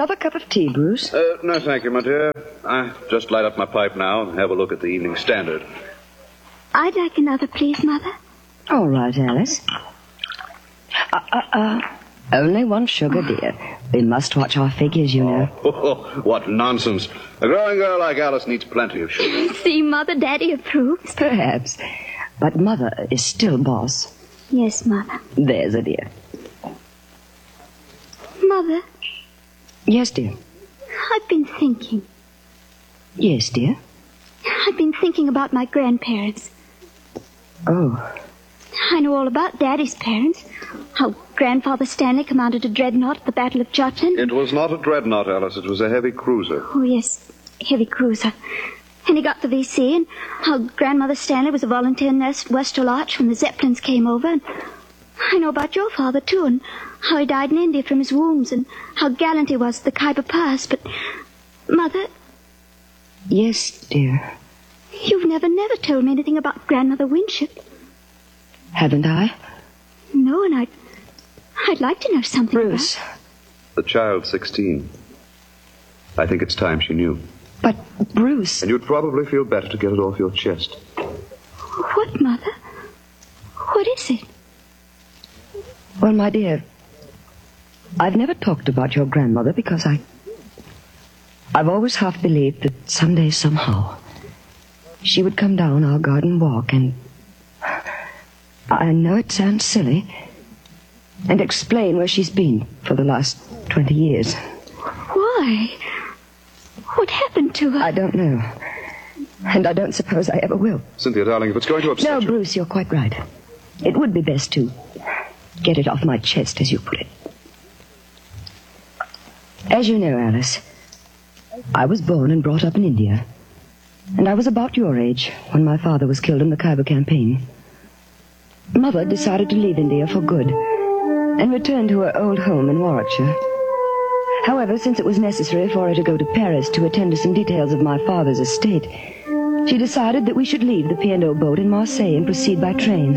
Another cup of tea, Bruce? No, thank you, my dear. I just light up my pipe now and have a look at the Evening Standard. I'd like another, please, Mother. All right, Alice. Only one sugar, dear. We must watch our figures, you know. Oh, what nonsense. A growing girl like Alice needs plenty of sugar. See, Mother, Daddy approves. Perhaps. But Mother is still boss. Yes, Mother. There's a dear. Mother, Yes, dear. I've been thinking. Yes, dear. I've been thinking about my grandparents. Oh, I know all about Daddy's parents. How Grandfather Stanley commanded a dreadnought at the Battle of Jutland. It was not a dreadnought, Alice. It was a heavy cruiser. Oh, yes, heavy cruiser. And he got to VC, and how Grandmother Stanley was a volunteer nurse at Westerl Arch when the Zeppelins came over. And I know about your father, too, and how he died in India from his wounds, and how gallant he was at the Khyber Pass. But, Mother, yes, dear. you've never told me anything about Grandmother Winship. Haven't I? No, and I'd like to know something Bruce. about... The child's 16. I think it's time she knew. But, Bruce... And you'd probably feel better to get it off your chest. What, Mother? What is it? Well, my dear, I've never talked about your grandmother because I've always half believed that someday, somehow, she would come down our garden walk and... I know it sounds silly, and explain where she's been for the last 20 years. Why? What happened to her? I don't know. And I don't suppose I ever will. Cynthia, darling, if it's going to upset No, you... Bruce, you're quite right. It would be best to get it off my chest, as you put it. As you know, Alice, I was born and brought up in India. And I was about your age when my father was killed in the Khyber campaign. Mother decided to leave India for good and return to her old home in Warwickshire. However, since it was necessary for her to go to Paris to attend to some details of my father's estate, she decided that we should leave the P&O boat in Marseille and proceed by train.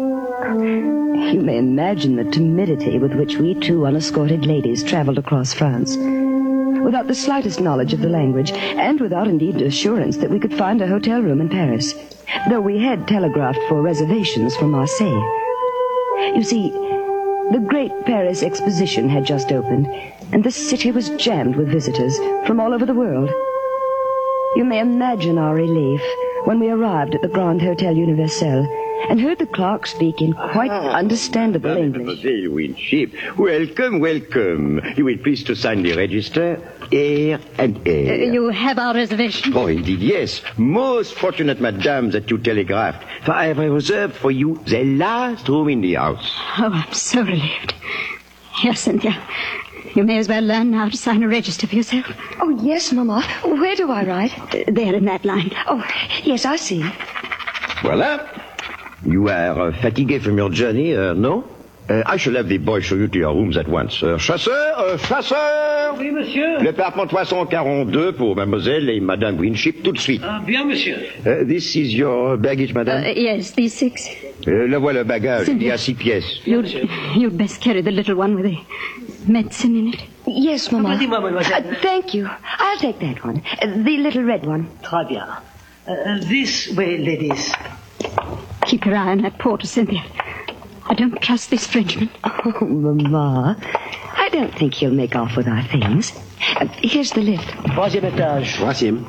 You may imagine the timidity with which we two unescorted ladies traveled across France, without the slightest knowledge of the language, and without indeed assurance that we could find a hotel room in Paris, though we had telegraphed for reservations from Marseille. You see, the Great Paris Exposition had just opened, and the city was jammed with visitors from all over the world. You may imagine our relief when we arrived at the Grand Hotel Universel and heard the clerk speak in quite understandable English. Mademoiselle Winship, welcome, welcome. You will please to sign the register, air and air. You have our reservation? Oh, indeed, yes. Most fortunate, madame, that you telegraphed. For I have reserved for you the last room in the house. Oh, I'm so relieved. Here, Cynthia. You may as well learn now to sign a register for yourself. Oh, yes, Mama. Where do I write? There in that line. Oh, yes, I see. Voila. You are fatigué from your journey, no? I shall have the boy show you to your rooms at once. Chasseur, chasseur! Oui, monsieur. Département 342 pour mademoiselle et madame Winship, tout de suite. Ah, bien, monsieur. This is your baggage, madame? Yes, these 6. Le voilà le bagage, il y a 6 pièces. You'd best carry the little one with the medicine in it. Yes, Mama. Dis-moi, mademoiselle. Thank you. I'll take that one. The little red one. Très bien. This way, ladies. Keep your eye on that porter, Cynthia. I don't trust this Frenchman. Oh, Mama. I don't think he'll make off with our things. Here's the lift. Troisième étage. Troisième.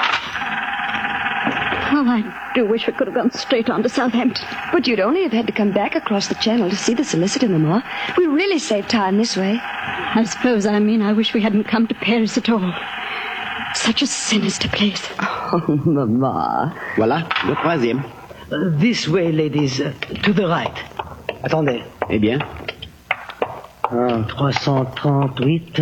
Oh, I do wish we could have gone straight on to Southampton. But you'd only have had to come back across the channel to see the solicitor, Mama. We really saved time this way. I suppose I mean I wish we hadn't come to Paris at all. Such a sinister place. Oh, Mama. Voilà, le troisième. This way, ladies. To the right. Attendez. Eh bien? 338,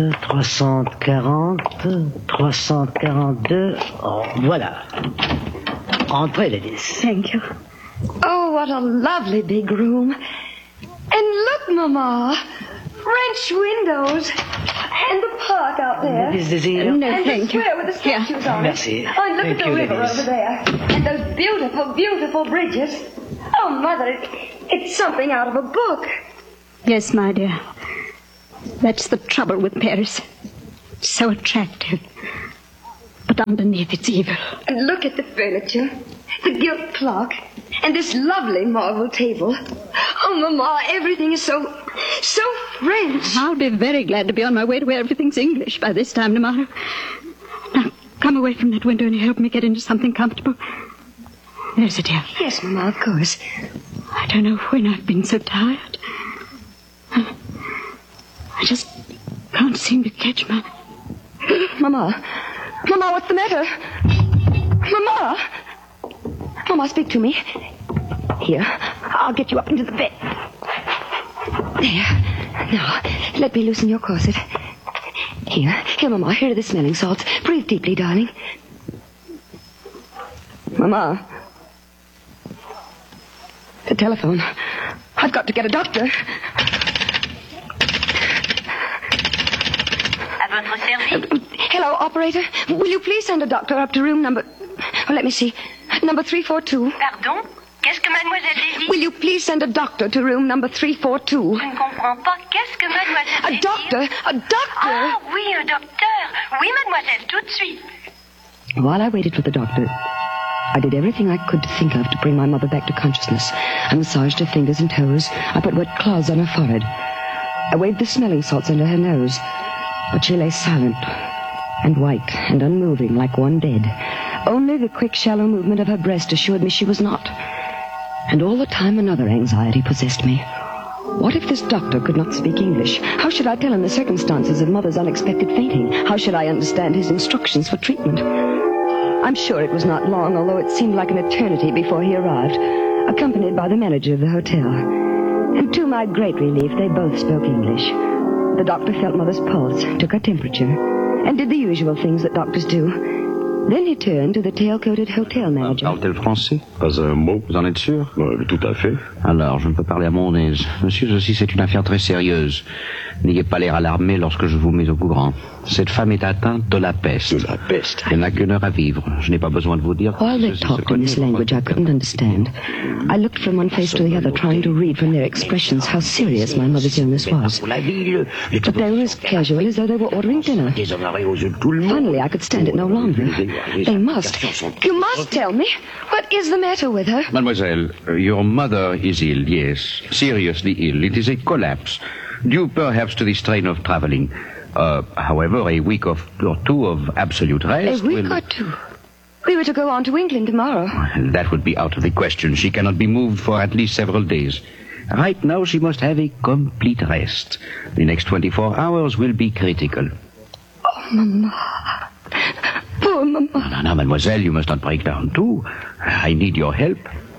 340, 342. Oh, voilà. Entrez, ladies. Thank you. Oh, what a lovely big room. And look, Mama. French windows. And the park out there. Ladies desire. No, And the thank you. square with the statues on it. Merci. Oh, and look Thank at the you, river ladies. over there. And those beautiful, beautiful bridges. Oh, Mother, it's something out of a book. Yes, my dear. That's the trouble with Paris. so attractive. But underneath it's evil. And look at the furniture, the gilt clock, and this lovely marble table. Oh, Mama, everything is so French. I'll be very glad to be on my way to where everything's English by this time tomorrow. Now, come away from that window and help me get into something comfortable. There's a dear. Yes, Mama, of course. I don't know when I've been so tired. I just can't seem to catch my... Mama, what's the matter? Mama, speak to me. Here, I'll get you up into the bed. There. Now, let me loosen your corset. Here, Mama, here are the smelling salts. Breathe deeply, darling. Mama. The telephone. I've got to get a doctor. Hello, operator. Will you please send a doctor up to room number... Oh, let me see. Number 342. Pardon? Qu'est-ce que mademoiselle désire? Will you please send a doctor to room number 342? Je ne comprends pas. Qu'est-ce que mademoiselle A désire? doctor? Ah, oui, un docteur. Oui, mademoiselle, tout de suite. While I waited for the doctor, I did everything I could to think of to bring my mother back to consciousness. I massaged her fingers and toes. I put wet cloths on her forehead. I waved the smelling salts under her nose. But she lay silent and white and unmoving like one dead. Only the quick, shallow movement of her breast assured me she was not. And all the time another anxiety possessed me. What if this doctor could not speak English? How should I tell him the circumstances of Mother's unexpected fainting? How should I understand his instructions for treatment? I'm sure it was not long, although it seemed like an eternity before he arrived, accompanied by the manager of the hotel. And to my great relief, they both spoke English. The doctor felt Mother's pulse, took her temperature, and did the usual things that doctors do. Then he turned to the tail-coated hotel manager. Parle-t-elle français? Pas un mot. Vous en êtes sûr? Tout à fait. Alors, je ne peux parler à mon aise. Monsieur, ceci, c'est une affaire très sérieuse. N'ayez pas l'air alarmé lorsque je vous mets au courant. Cette femme est atteinte de la peste. De la peste. Elle n'a qu'une heure à vivre. Je n'ai pas besoin de vous dire... While they talked in this language I couldn't understand, I looked from one face to the other, trying to read from their expressions how serious my mother's illness was. But they were as casual as though they were ordering dinner. Finally, I could stand it no longer. You must tell me. What is the matter with her? Mademoiselle, your mother is ill, yes. Seriously ill. It is a collapse. Due perhaps to the strain of traveling. However, a week or two of absolute rest A week or two? We were to go on to England tomorrow. That would be out of the question. She cannot be moved for at least several days. Right now, she must have a complete rest. The next 24 hours will be critical. Oh, Mama. Poor Mama. No, mademoiselle, you must not break down, too. I need your help.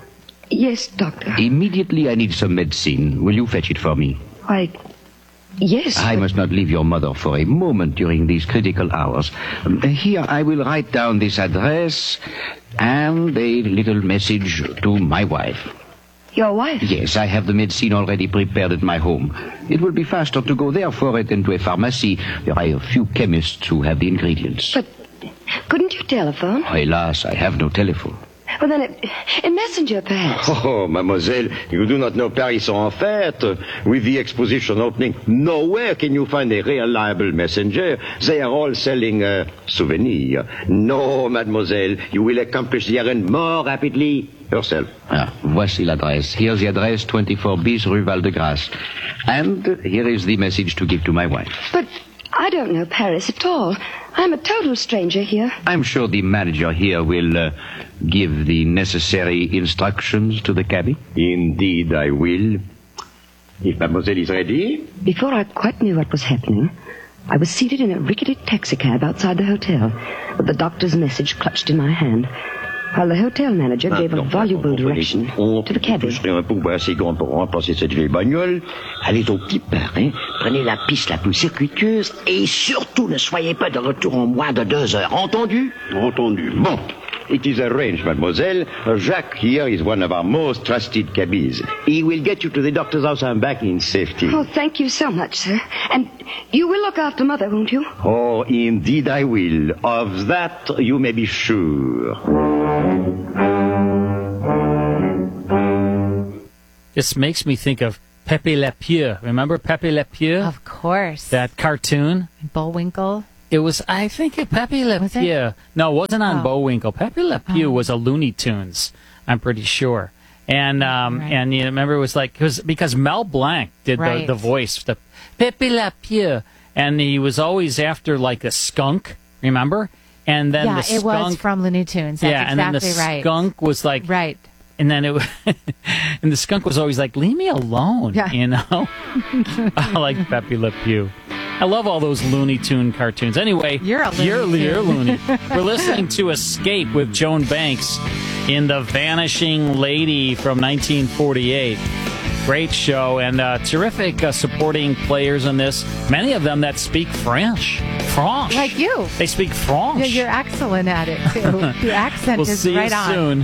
Yes, doctor. Immediately, I need some medicine. Will you fetch it for me? Why, yes. I must not leave your mother for a moment during these critical hours. Here, I will write down this address and a little message to my wife. Your wife? Yes, I have the medicine already prepared at my home. It will be faster to go there for it than to a pharmacy. There are a few chemists who have the ingredients. But couldn't you telephone? Alas, I have no telephone. Well, then, a messenger, perhaps. Oh, mademoiselle, you do not know Paris en fête. With the exposition opening, nowhere can you find a reliable messenger. They are all selling souvenirs. No, mademoiselle, you will accomplish the errand more rapidly yourself. Voici l'adresse. Here's the address, 24 bis Rue Val-de-Grâce. And here is the message to give to my wife. But I don't know Paris at all. I'm a total stranger here. I'm sure the manager here will give the necessary instructions to the cabby. Indeed, I will. If mademoiselle is ready. Before I quite knew what was happening, I was seated in a rickety taxicab outside the hotel, with the doctor's message clutched in my hand, while the hotel manager gave a voluble direction to the cabby. Je serai un peu assez grand pour remplacer cette vieille bagnole. Allez au petit pain, prenez la piste la plus circuiteuse et surtout ne soyez pas de retour en moins de 2 heures. Entendu? Entendu. Bon. It is arranged, mademoiselle. Jacques here is one of our most trusted cabbies. He will get you to the doctor's house and back in safety. Oh, thank you so much, sir. And you will look after Mother, won't you? Oh, indeed I will. Of that you may be sure. This makes me think of Pepe Le Pew. Remember Pepe Le Pew? Of course. That cartoon? Bullwinkle. It was, I think, Pepe Le Pew. No, it wasn't on Bullwinkle. Pepe Le Pew was a Looney Tunes, I'm pretty sure. And and you remember it was like, because Mel Blanc did the voice, the Pepe Le Pew, and he was always after like a skunk, remember? And then the skunk, it was from Looney Tunes. That's and then the skunk was like, and then and the skunk was always like, leave me alone, you know? I like Pepe Le Pew. I love all those Looney Tune cartoons. Anyway, you're Looney. We're listening to Escape with Joan Banks in The Vanishing Lady from 1948. Great show, and terrific supporting players in this. Many of them that speak French. Like you. They speak French. Yeah, you're excellent at it, too. Your accent we'll is see right you on. Soon.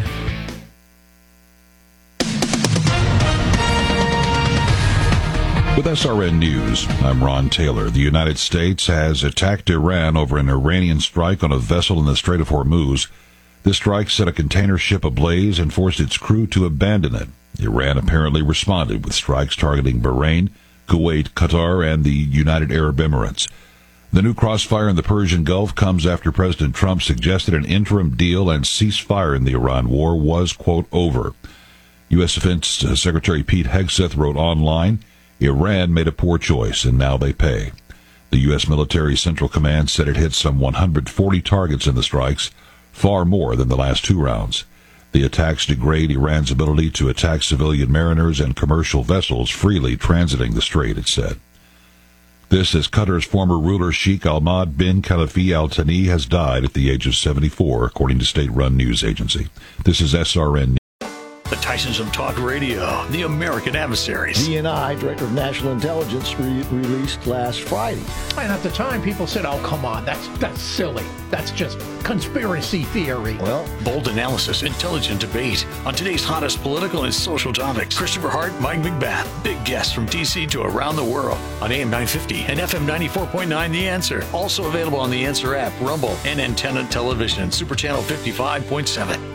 With SRN News, I'm Ron Taylor. The United States has attacked Iran over an Iranian strike on a vessel in the Strait of Hormuz. This strike set a container ship ablaze and forced its crew to abandon it. Iran apparently responded with strikes targeting Bahrain, Kuwait, Qatar, and the United Arab Emirates. The new crossfire in the Persian Gulf comes after President Trump suggested an interim deal and ceasefire in the Iran war was, quote, over. U.S. Defense Secretary Pete Hegseth wrote online, Iran made a poor choice, and now they pay. The U.S. Military Central Command said it hit some 140 targets in the strikes, far more than the last two rounds. The attacks degrade Iran's ability to attack civilian mariners and commercial vessels freely transiting the strait, it said. This as Qatar's former ruler Sheikh Ahmad bin Khalifa Al Thani has died at the age of 74, according to state-run news agency. This is SRN. The Tysons of Talk Radio, the American Adversaries. DNI, Director of National Intelligence, released last Friday. And at the time, people said, oh, come on, that's silly. That's just conspiracy theory. Well, bold analysis, intelligent debate on today's hottest political and social topics. Christopher Hart, Mike McBath, big guests from D.C. to around the world on AM 950 and FM 94.9 The Answer. Also available on The Answer app, Rumble, and Antenna Television, Super Channel 55.7.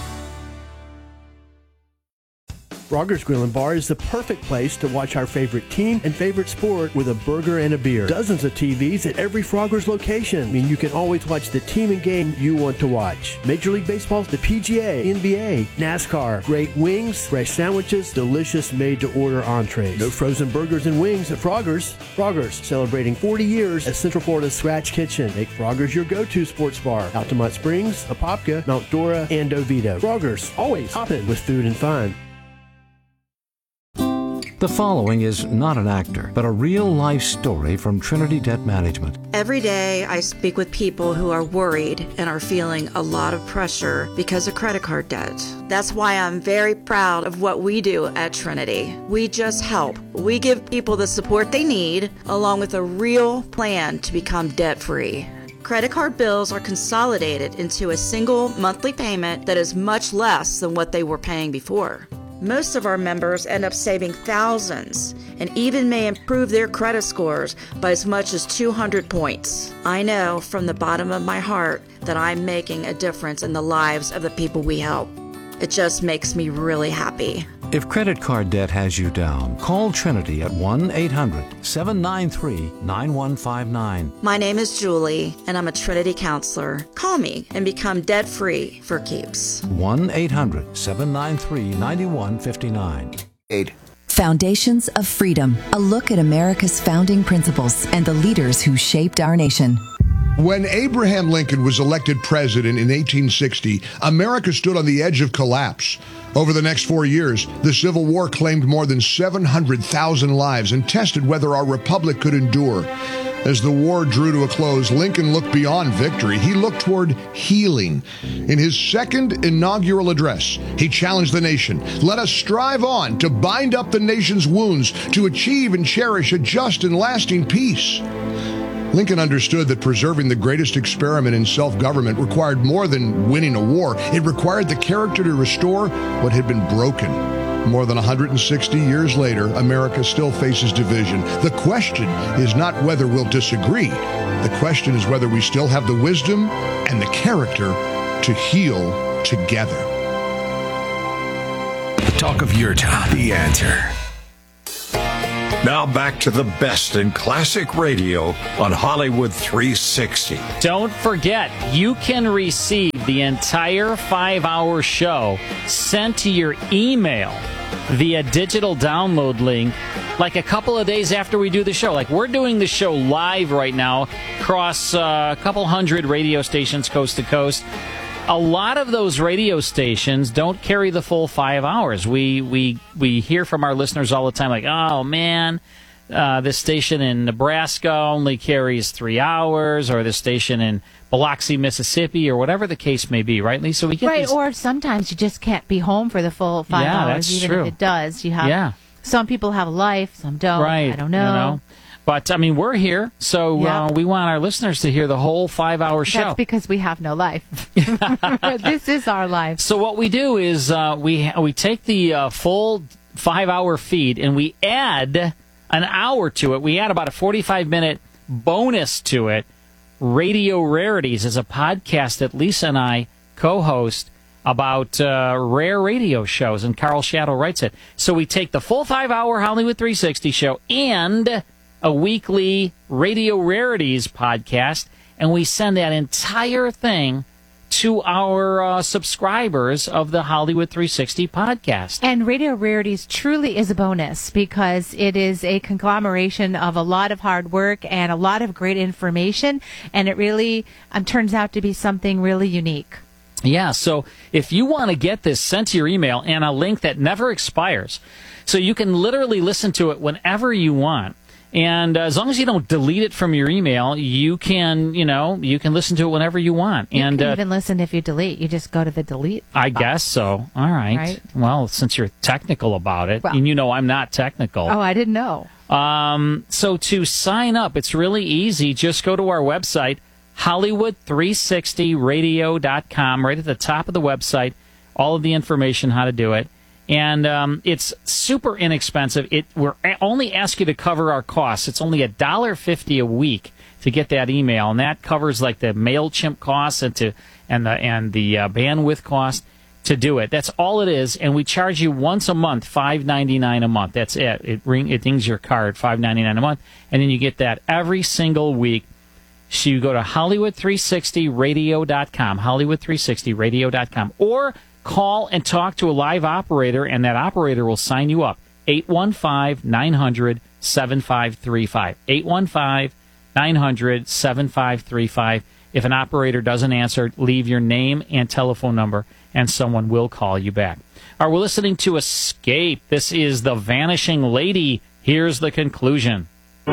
Frogger's Grill and Bar is the perfect place to watch our favorite team and favorite sport with a burger and a beer. Dozens of TVs at every Frogger's location mean you can always watch the team and game you want to watch. Major League Baseball, the PGA, NBA, NASCAR, great wings, fresh sandwiches, delicious made-to-order entrees. No frozen burgers and wings at Frogger's. Frogger's, celebrating 40 years as Central Florida's Scratch Kitchen. Make Frogger's your go-to sports bar. Altamont Springs, Apopka, Mount Dora, and Oviedo. Frogger's, always hopping with food and fun. The following is not an actor, but a real-life story from Trinity Debt Management. Every day I speak with people who are worried and are feeling a lot of pressure because of credit card debt. That's why I'm very proud of what we do at Trinity. We just help. We give people the support they need, along with a real plan to become debt-free. Credit card bills are consolidated into a single monthly payment that is much less than what they were paying before. Most of our members end up saving thousands and even may improve their credit scores by as much as 200 points. I know from the bottom of my heart that I'm making a difference in the lives of the people we help. It just makes me really happy. If credit card debt has you down, call Trinity at 1-800-793-9159. My name is Julie, and I'm a Trinity counselor. Call me and become debt-free for keeps. 1-800-793-9159. Foundations of Freedom, a look at America's founding principles and the leaders who shaped our nation. When Abraham Lincoln was elected president in 1860, America stood on the edge of collapse. Over the next 4 years, the Civil War claimed more than 700,000 lives and tested whether our republic could endure. As the war drew to a close, Lincoln looked beyond victory. He looked toward healing. In his second inaugural address, he challenged the nation. Let us strive on to bind up the nation's wounds, to achieve and cherish a just and lasting peace. Lincoln understood that preserving the greatest experiment in self-government required more than winning a war. It required the character to restore what had been broken. More than 160 years later, America still faces division. The question is not whether we'll disagree. The question is whether we still have the wisdom and the character to heal together. Talk of your town. The Answer. Now back to the best in classic radio on Hollywood 360. Don't forget, you can receive the entire 5-hour show sent to your email via digital download link like a couple of days after we do the show. Like, we're doing the show live right now across a couple hundred radio stations coast to coast. A lot of those radio stations don't carry the full 5 hours. We hear from our listeners all the time, like, oh, man, this station in Nebraska only carries 3 hours, or this station in Biloxi, Mississippi, or whatever the case may be, right, Lisa? We get right, these... or sometimes you just can't be home for the full 5 hours, that's even true. if it does. You have some people have a life, some don't. Right, I don't know. But, I mean, we're here, so we want our listeners to hear the whole 5-hour show. That's because we have no life. This is our life. So what we do is we take the full 5-hour feed and we add an hour to it. We add about a 45-minute bonus to it. Radio Rarities is a podcast that Lisa and I co-host about rare radio shows, and Carl Shadow writes it. So we take the full 5-hour Hollywood 360 show and a weekly Radio Rarities podcast, and we send that entire thing to our subscribers of the Hollywood 360 podcast. And Radio Rarities truly is a bonus because it is a conglomeration of a lot of hard work and a lot of great information, and it really turns out to be something really unique. Yeah, so if you want to get this sent to your email and a link that never expires, so you can literally listen to it whenever you want. And as long as you don't delete it from your email, you can listen to it whenever you want. You can even listen if you delete. You just go to the delete I box. guess so. All right. Well, since you're technical about it, and you know I'm not technical. Oh, I didn't know. So to sign up, it's really easy. Just go to our website, Hollywood360radio.com. Right at the top of the website, all of the information, how to do it. And it's super inexpensive. We're only ask you to cover our costs. It's only $1.50 a week to get that email, and that covers like the MailChimp costs and the bandwidth cost to do it. That's all it is, and we charge you once a month, $5.99 a month. That's it. It dings your card, $5.99 a month, and then you get that every single week. So you go to Hollywood360radio.com, Hollywood360radio.com, or call and talk to a live operator, and that operator will sign you up. 815-900-7535. 815-900-7535. If an operator doesn't answer, leave your name and telephone number, and someone will call you back. All right, we're listening to Escape. This is The Vanishing Lady. Here's the conclusion.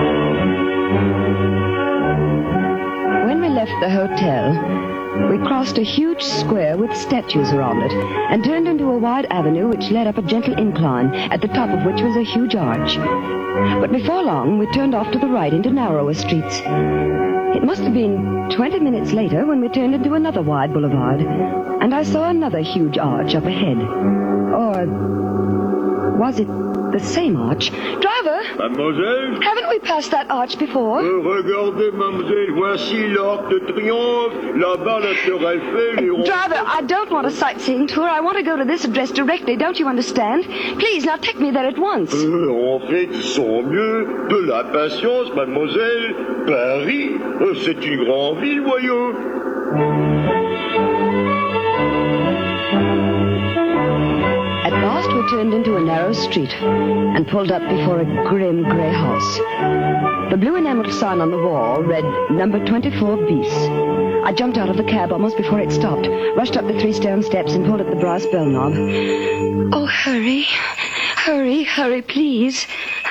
When we left the hotel, we crossed a huge square with statues around it and turned into a wide avenue which led up a gentle incline, at the top of which was a huge arch. But before long, we turned off to the right into narrower streets. It must have been 20 minutes later when we turned into another wide boulevard, and I saw another huge arch up ahead. Or was it the same arch? Driver! Mademoiselle? Haven't we passed that arch before? Regardez, mademoiselle, voici l'Arc de Triomphe, là-bas la Tour Eiffel. Driver, I don't want a sightseeing tour. I want to go to this address directly. Don't you understand? Please, now take me there at once. En fait, sans mieux, de la patience, mademoiselle. Paris, c'est une grande ville, voyons. At last we turned into a narrow street and pulled up before a grim grey house. The blue enameled sign on the wall read number 24 bis. I jumped out of the cab almost before it stopped, rushed up the 3 stone steps and pulled at the brass bell knob. Oh, hurry. Hurry, hurry, please.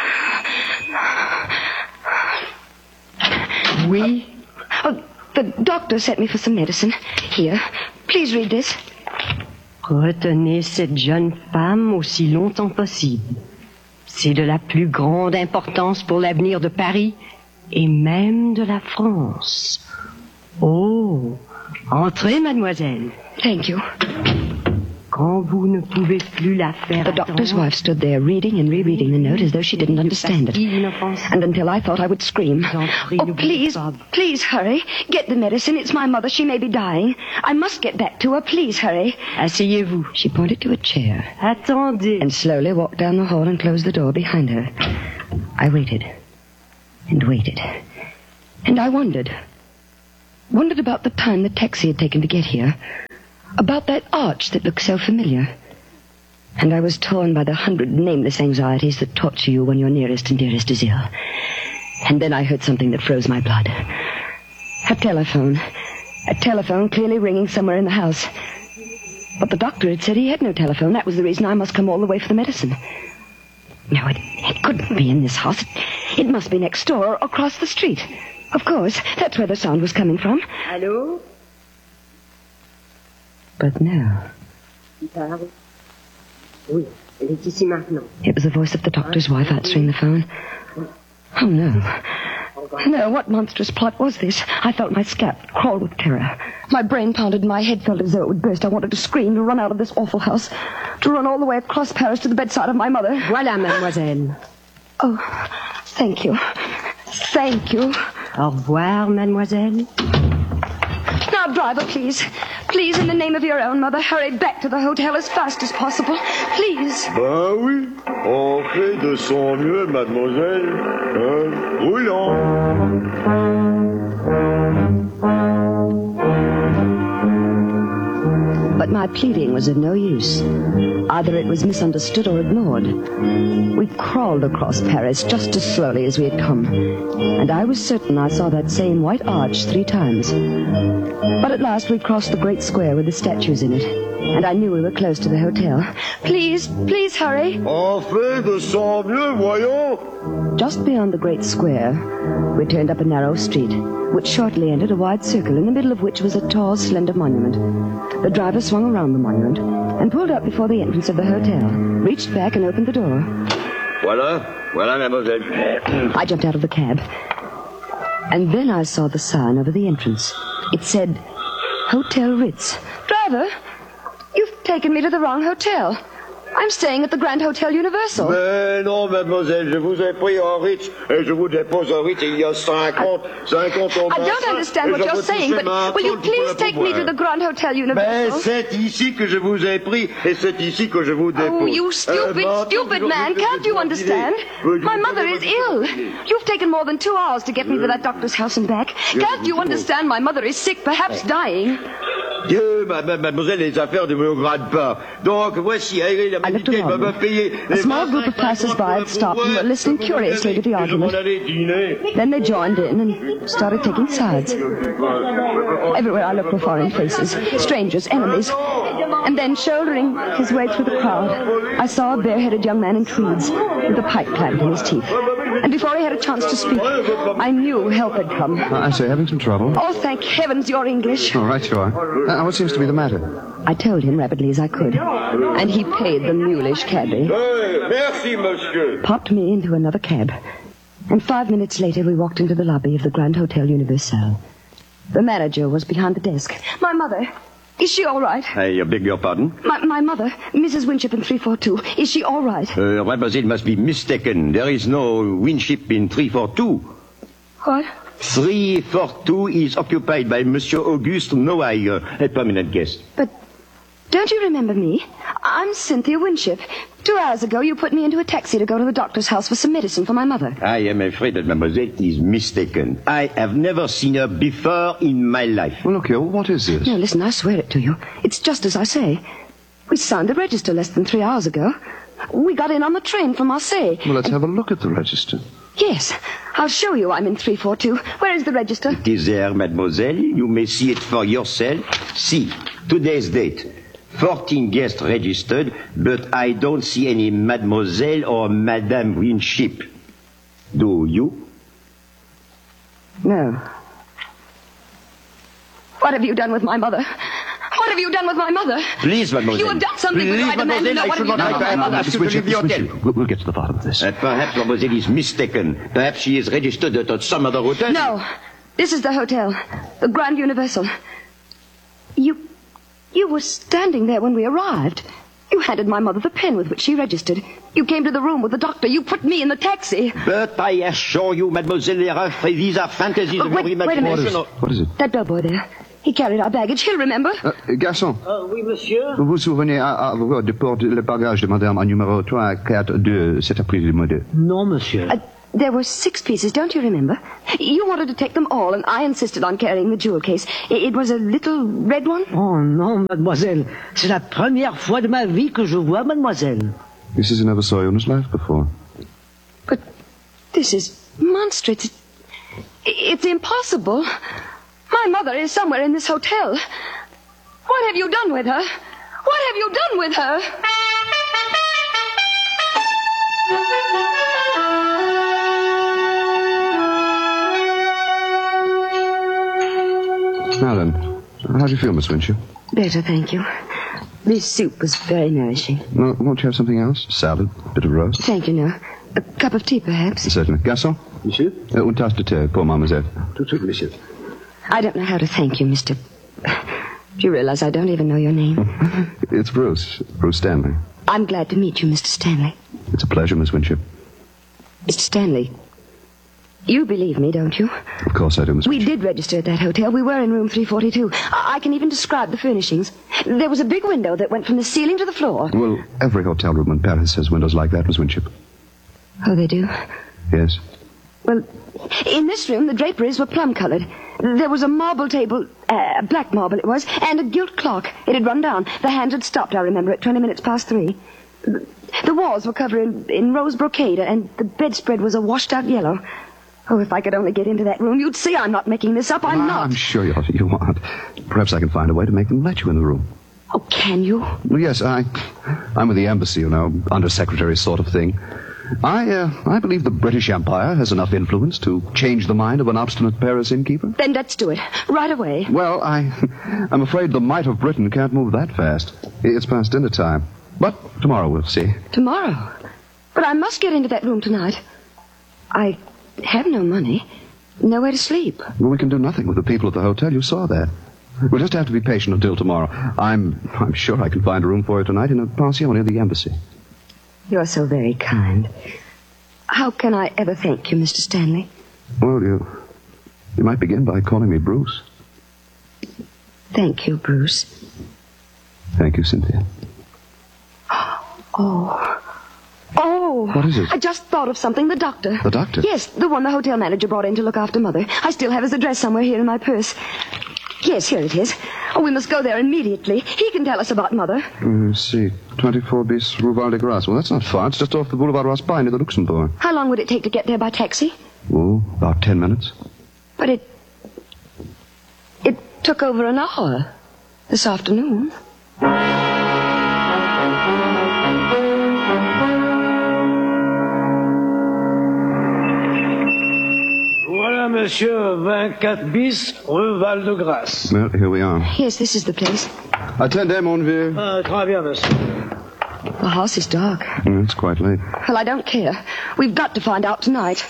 Oui? Oh, the doctor sent me for some medicine. Here, please read this. Retenez cette jeune femme aussi longtemps possible. C'est de la plus grande importance pour l'avenir de Paris et même de la France. Oh, entrez, mademoiselle. Thank you. Quand vous ne pouvez plus la faire The doctor's wife stood there reading and rereading the note as though she didn't understand it. And until I thought I would scream. Oh, please, please hurry. Get the medicine. It's my mother. She may be dying. I must get back to her. Please hurry. Asseyez-vous. She pointed to a chair. Attendez. And slowly walked down the hall and closed the door behind her. I waited and waited. And I wondered. Wondered about the time the taxi had taken to get here. About that arch that looked so familiar. And I was torn by the 100 nameless anxieties that torture you when your nearest and dearest is ill. And then I heard something that froze my blood. A telephone. A telephone clearly ringing somewhere in the house. But the doctor had said he had no telephone. That was the reason I must come all the way for the medicine. No, it couldn't be in this house. It must be next door or across the street. Of course, that's where the sound was coming from. Allô? But no. Oui, elle est ici maintenant. It was the voice of the doctor's wife answering the phone. Oh, no. No, what monstrous plot was this? I felt my scalp crawl with terror. My brain pounded and my head felt as though it would burst. I wanted to scream, to run out of this awful house, to run all the way across Paris to the bedside of my mother. Voilà, mademoiselle. Oh, thank you. Thank you. Au revoir, mademoiselle. Now, driver, please. Please, in the name of your own mother, hurry back to the hotel as fast as possible. Please. Ben oui, on fait de son mieux, mademoiselle. Roulant. But my pleading was of no use. Either it was misunderstood or ignored. We crawled across Paris just as slowly as we had come, and I was certain I saw that same white arch 3 times. But at last we crossed the great square with the statues in it, and I knew we were close to the hotel. Please, please hurry. On fait de son mieux, voyons. Just beyond the great square, we turned up a narrow street, which shortly entered a wide circle, in the middle of which was a tall, slender monument. The driver swung around the monument and pulled up before the entrance of the hotel, reached back and opened the door. Voilà, mademoiselle. I jumped out of the cab. And then I saw the sign over the entrance. It said, Hotel Ritz. Driver, you've taken me to the wrong hotel. I'm staying at the Grand Hotel Universal. Mais non, mademoiselle, je vous ai pris en Ritz et je vous dépose en Ritz il y a 50 ans. I don't understand what you're saying, but will you please take me to the Grand Hotel Universal? Mais c'est ici que je vous ai pris et c'est ici que je vous dépose. Oh, you stupid man, can't you understand? My mother is ill. You've taken more than 2 hours to get me to that doctor's house and back. Can't you understand my mother is sick, perhaps dying? Dieu, mademoiselle, les affaires ne me regardent pas. Donc, voici, I looked around. A small group of passers-by had stopped and were listening curiously to the argument. Then they joined in and started taking sides. Everywhere I looked were foreign faces, strangers, enemies. And then, shouldering his way through the crowd, I saw a bare-headed young man in tweeds with a pipe clamped in his teeth. And before he had a chance to speak, I knew help had come. I say, having some trouble? Oh, thank heavens you're English. All right, you are. What seems to be the matter? I told him rapidly as I could, and he paid the mulish cabby. Merci, monsieur. Popped me into another cab, and 5 minutes later we walked into the lobby of the Grand Hotel Universal. The manager was behind the desk. My mother, is she all right? I beg your pardon? My mother, Mrs. Winship in 342, is she all right? Mademoiselle must be mistaken. There is no Winship in 342. What? 342 is occupied by Monsieur Auguste Noailles, a permanent guest. But don't you remember me? I'm Cynthia Winship. 2 hours ago, you put me into a taxi to go to the doctor's house for some medicine for my mother. I am afraid that mademoiselle is mistaken. I have never seen her before in my life. Well, look here, what is this? No, listen, I swear it to you. It's just as I say. We signed the register less than 3 hours ago. We got in on the train from Marseille. Well, let's have a look at the register. Yes, I'll show you I'm in 342. Where is the register? It is there, mademoiselle. You may see it for yourself. See, today's date. 14 guests registered, but I don't see any mademoiselle or Madame Winship. Do you? No. What have you done with my mother? What have you done with my mother? Please, mademoiselle. You have done something with her. I demand to know what have you done with my mother. We'll get to the bottom of this. Perhaps mademoiselle is mistaken. Perhaps she is registered at some other hotel. No. This is the hotel. The Grand Universal. You were standing there when we arrived. You handed my mother the pen with which she registered. You came to the room with the doctor. You put me in the taxi. But I assure you, mademoiselle, these are fantasies of your imagination. What is it? That bellboy there. He carried our baggage. He'll remember. Garçon. Oui, monsieur. Vous vous souvenez à de porter le bagage de madame à numéro 342 cet après-midi? Non, monsieur. There were 6 pieces, don't you remember? You wanted to take them all, and I insisted on carrying the jewel case. It was a little red one? Oh, non, mademoiselle. C'est la première fois de ma vie que je vois mademoiselle. He says he never saw you in his life before. But this is monstrous. It's impossible. My mother is somewhere in this hotel. What have you done with her? What have you done with her? Now then, how do you feel, Miss Winship? Better, thank you. This soup was very nourishing. No, won't you have something else? Salad, bit of roast? Thank you, no. A cup of tea, perhaps? Certainly. Garçon? Monsieur? Une tasse de thé pour mademoiselle. Tout de suite, monsieur. I don't know how to thank you, Mr. Do you realize I don't even know your name? It's Bruce. Bruce Stanley. I'm glad to meet you, Mr. Stanley. It's a pleasure, Miss Winship. Mr. Stanley, you believe me, don't you? Of course I do, Miss Winship. We did register at that hotel. We were in room 342. I can even describe the furnishings. There was a big window that went from the ceiling to the floor. Well, every hotel room in Paris has windows like that, Miss Winship. Oh, they do? Yes. Well, in this room, the draperies were plum-colored. There was a marble table, black marble it was, and a gilt clock. It had run down. The hands had stopped, I remember, at 20 minutes past 3. The walls were covered in rose brocade, and the bedspread was a washed-out yellow. Oh, if I could only get into that room, you'd see I'm not making this up. I'm not. I'm sure you aren't. Perhaps I can find a way to make them let you in the room. Oh, can you? Well, yes, I'm with the embassy, undersecretary sort of thing. I believe the British Empire has enough influence to change the mind of an obstinate Paris innkeeper. Then let's do it. Right away. Well, I'm afraid the might of Britain can't move that fast. It's past dinner time. But tomorrow we'll see. Tomorrow? But I must get into that room tonight. I have no money. Nowhere to sleep. Well, we can do nothing with the people at the hotel. You saw that. We'll just have to be patient until tomorrow. I'm sure I can find a room for you tonight in a pension near the embassy. You're so very kind. How can I ever thank you, Mr. Stanley? Well, you might begin by calling me Bruce. Thank you, Bruce. Thank you, Cynthia. Oh. What is it? I just thought of something. The doctor. The doctor? Yes, the one the hotel manager brought in to look after Mother. I still have his address somewhere here in my purse. Yes, here it is. Oh, we must go there immediately. He can tell us about Mother. Let's see. 24 bis Rue Val de Grace. Well, that's not far. It's just off the Boulevard Raspail near the Luxembourg. How long would it take to get there by taxi? Oh, about 10 minutes. But it took over an hour this afternoon. Voilà, monsieur, 24 bis, Rue Val de Grace. Well, here we are. Yes, this is the place. Attendez, mon vieux. Très bien, monsieur. The house is dark. It's quite late. Well, I don't care. We've got to find out tonight.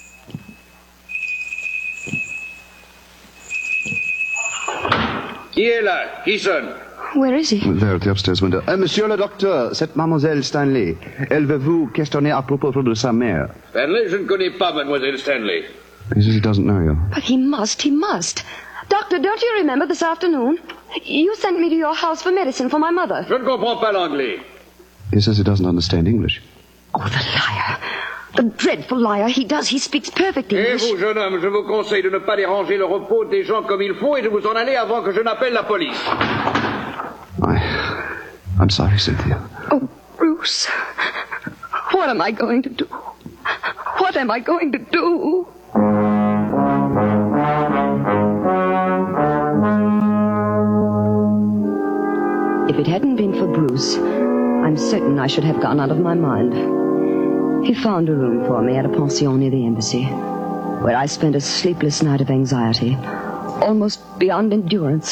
Qui est là? Qui sonne? Where is he? There at the upstairs window. Monsieur le docteur, c'est mademoiselle Stanley. Elle veut vous questionner à propos de sa mère. Stanley, je ne connais pas mademoiselle Stanley. He says he doesn't know you. But he must. Doctor, don't you remember this afternoon? You sent me to your house for medicine for my mother. Je ne comprends pas l'anglais. He says he doesn't understand English. Oh, the liar. The dreadful liar. He does. He speaks perfect English. Et vous, jeune homme, je vous conseille de ne pas déranger le repos des gens comme il faut et de vous en aller avant que je n'appelle la police. I'm sorry, Cynthia. Oh, Bruce. What am I going to do? What am I going to do? If it hadn't been for Bruce, I'm certain I should have gone out of my mind. He found a room for me at a pension near the embassy, where I spent a sleepless night of anxiety, almost beyond endurance.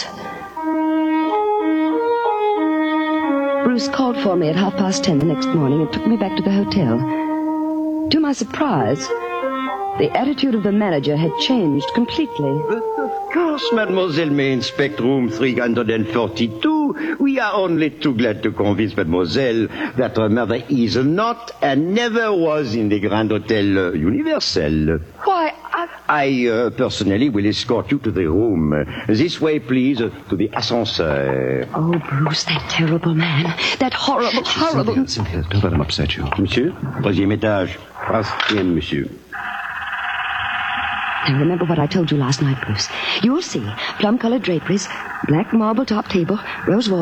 Bruce called for me at 10:30 the next morning and took me back to the hotel. To my surprise, the attitude of the manager had changed completely. But of course, mademoiselle may inspect room 342. We are only too glad to convince mademoiselle that her mother is not and never was in the Grand Hotel Universel. Why, I personally will escort you to the room. This way, please, to the ascenseur. Oh, Bruce, that terrible man. That horrible... Cynthia, don't let him upset you. Monsieur, 3e étage. Troisième, monsieur. Now, remember what I told you last night, Bruce. You'll see plum-colored draperies, black marble top table, rose wall.